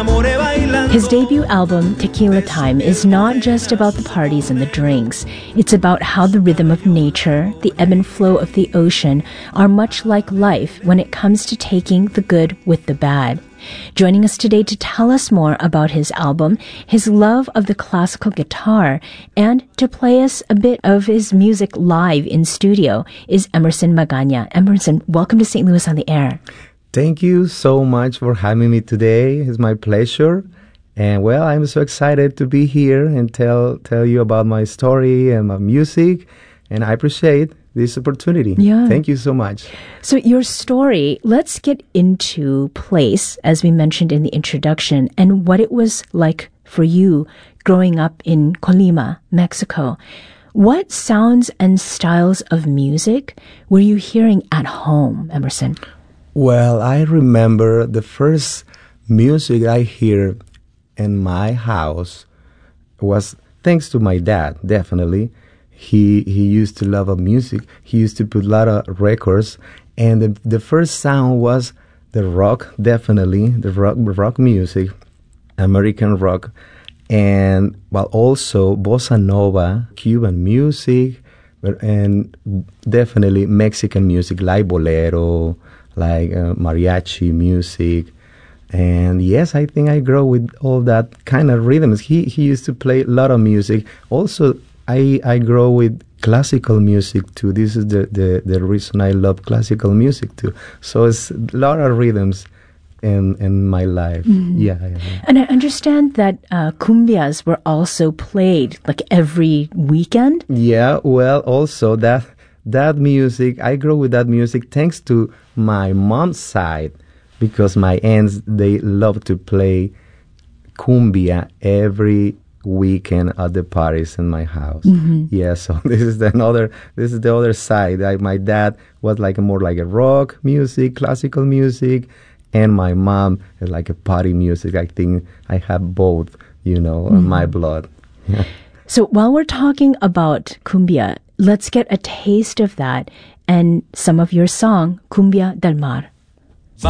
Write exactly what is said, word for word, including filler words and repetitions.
His debut album, Tequila Time, is not just about the parties and the drinks. It's about how the rhythm of nature, the ebb and flow of the ocean, are much like life when it comes to taking the good with the bad. Joining us today to tell us more about his album, his love of the classical guitar, and to play us a bit of his music live in studio is Emerson Magana. Emerson, welcome to Saint Louis on the Air. Thank you so much for having me today. It's my pleasure. And well, I'm so excited to be here and tell tell you about my story and my music. And I appreciate this opportunity. Yeah. Thank you so much. So your story, let's get into place, as we mentioned in the introduction, and what it was like for you growing up in Colima, Mexico. What sounds and styles of music were you hearing at home, Emerson? Well, I remember the first music I hear in my house was thanks to my dad, definitely. He he used to love music. He used to put a lot of records. And the, the first sound was the rock, definitely, the rock rock music, American rock. And but also bossa nova, Cuban music, and definitely Mexican music like bolero, like uh, mariachi music. And yes, I think I grew with all that kind of rhythms. He he used to play a lot of music. Also, I I grew with classical music too. This is the, the, the reason I love classical music too. So it's a lot of rhythms in in my life. Mm-hmm. Yeah, yeah, yeah. And I understand that uh, cumbias were also played like every weekend. Yeah, well, also that that music, I grew with that music thanks to my mom's side, because my aunts, they love to play cumbia every weekend at the parties in my house. Mm-hmm. Yeah, so this is the another, this is the other side. I, my dad was like a, more like a rock music, classical music, and my mom is like a party music. I think I have both, you know, mm-hmm. in my blood. Yeah. So while we're talking about cumbia, let's get a taste of that and some of your song, Cumbia del Mar.